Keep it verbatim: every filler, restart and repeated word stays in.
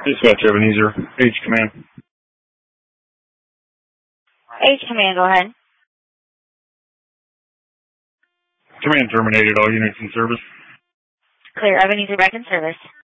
Dispatch Ebenezer, H Command. H Command, go ahead. Command terminated, all units in service. Clear, Ebenezer back in service.